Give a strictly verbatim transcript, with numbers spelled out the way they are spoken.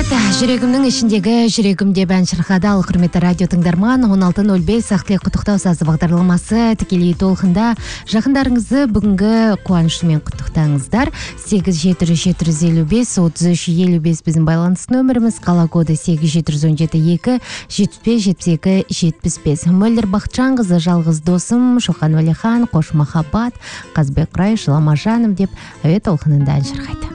Привет, жүрегімнің ішіндегі жүрегімде бән шырқады. Ал құрметті радио тыңдарман, он алты нөл бес ақтілек құттықтау сазы бағдарламасы тікелей толқында. Жақындарыңызды бүгінгі қуанышымен құттықтаңыздар. сегіз жеті жүз жеті жүз елу бес отыз үш елу бес біздің байланыс нөміріміз, қала коды сегіз жеті жүз он жеті екі жетпіс бес жетпіс екі жетпіс бес. Мөлдір Бақытжанқызы, жалғыз досым, Шоқан Уәлихан, қош махаббат, Қазбек Рай, жылама жаным деп әуе толқынында ән шырқайды.